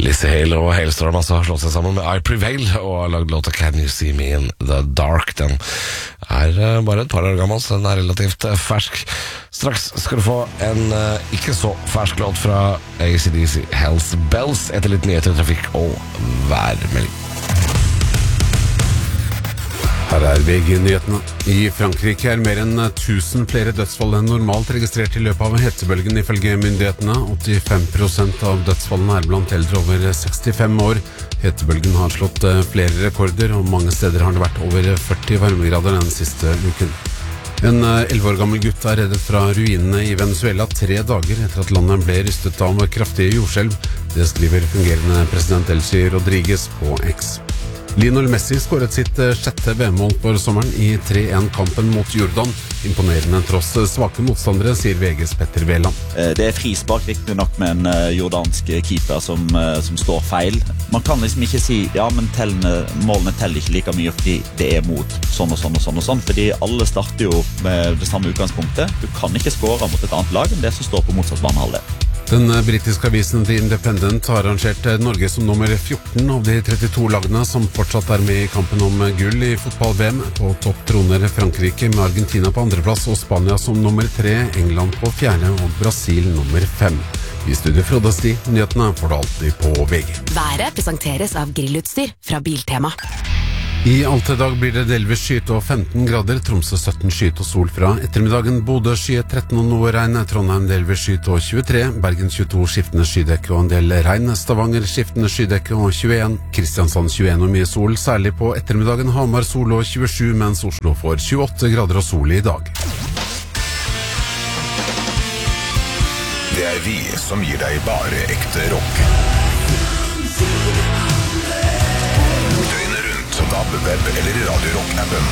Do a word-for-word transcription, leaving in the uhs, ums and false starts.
Lizzie Hale og Hailstorm altså har slått seg sammen med I Prevail og har lagd låta Can You See Me In The Dark. Den er uh, bare et par år gammel, så den er relativt uh, fersk. Straks skal du få en uh, ikke så fersk låt fra A C D C, Hells Bells, etter litt nyheter, trafikk og værmelding. Her er V G-nyhetene. I Frankrike er mer enn tusen flere dødsfall enn normalt registrert i løpet av hetebølgen ifølge myndighetene. åttifem prosent av dødsfallene er blant eldre over sekstifem år. Hetebølgen har slått flere rekorder, og mange steder har det vært over førti varmegrader den siste uken. En elleve år gammel gutt er reddet fra ruinene i Venezuela tre dager etter at landet ble rystet av med kraftige jordskjelv. Det skriver fungerende president Elsie Rodriguez på X. Lionel Messi skåret sitt sjette V M-mål for sommeren i tre en-kampen mot Jordan. Imponerende tross svake motstandere, sier V G's Petter Veland. Det er frispark riktig nok med en jordansk keeper som, som står feil. Man kan liksom ikke si, ja, men tellene, målene teller ikke like mye fordi det er mot sånn og sånn og sånn og sånn, fordi alle starter jo med det samme utgangspunktet. Du kan ikke skåre mot et annet lag enn det som står på motsatt banehalvdel. Den britiske avisen The Independent har arrangert Norge som nummer fjorten av de trettito lagene som fortsatt er med i kampen om gull i fotball-V M. På topp troner Frankrike med Argentina på andreplass og Spania som nummer tre, England på fjerde og Brasil nummer fem. I studio Frode Sti, nyhetene får du alltid på V G. Været presenteres av grillutstyr fra Biltema. I alt i dag blir det delvis skyet og femten grader, Tromsø sytten skyet og sol fra ettermiddagen, Bodø skyet tretten og noe regn, Trondheim delvis skyet og tjuetre, Bergen tjueto skiftende skydekke og en del regn, Stavanger skiftende skydekke og tjueen, Kristiansand tjueen og mye sol, særlig på ettermiddagen, Hamar sol og tjuesju, mens Oslo får tjueåtte grader og sol i dag. Det er vi som gir deg bare ekte rock. Døgnet rundt, D A B, web eller Radio Rock-appen.